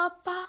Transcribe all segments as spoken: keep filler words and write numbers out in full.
Papa,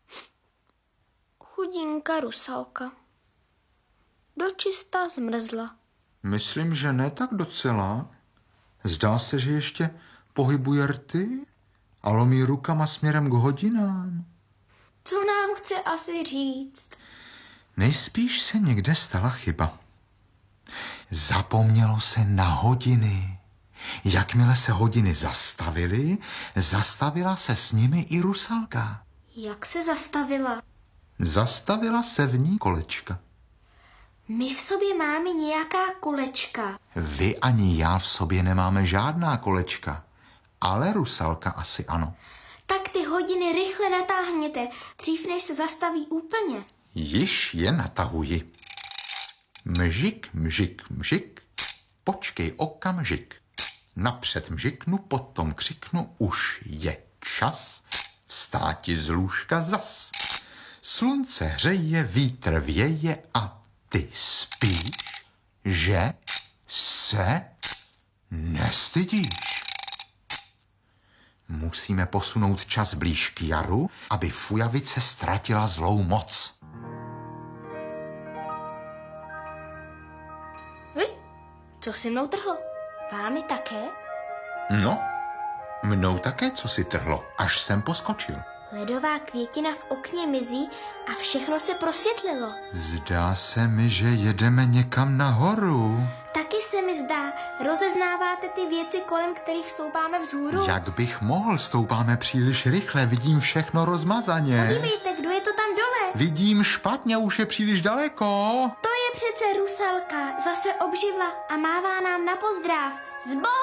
chudinka rusalka, dočista zmrzla. Myslím, že ne tak docela. Zdá se, že ještě pohybuje rty a lomí rukama směrem k hodinám. Co nám chce asi říct? Nejspíš se někde stala chyba. Zapomnělo se na hodiny. Jakmile se hodiny zastavily, zastavila se s nimi i rusalka. Jak se zastavila? Zastavila se v ní kolečka. My v sobě máme nějaká kolečka. Vy ani já v sobě nemáme žádná kolečka, ale rusalka asi ano. Tak ty hodiny rychle natáhněte, dřív než se zastaví úplně. Již je natahuji. Mžik, mžik, mžik, počkej okamžik. Napřed mžiknu, potom křiknu, už je čas vstáti z lůžka zas. Slunce hřeje, vítr věje a ty spíš, že se nestydíš. Musíme posunout čas blíž k jaru, aby fujavice ztratila zlou moc. Vy? Co si mnou trhlo? Vámi také? No, mnou také co si trhlo, až jsem poskočil. Ledová květina v okně mizí a všechno se prosvětlilo. Zdá se mi, že jedeme někam nahoru. Taky se mi zdá, rozeznáváte ty věci, kolem kterých stoupáme vzhůru? Jak bych mohl, stoupáme příliš rychle, vidím všechno rozmazaně. Podívejte, kdo je to tam dole? Vidím špatně, už je příliš daleko. To je přece rusalka, zase obživla a mává nám na pozdrav. Zbo!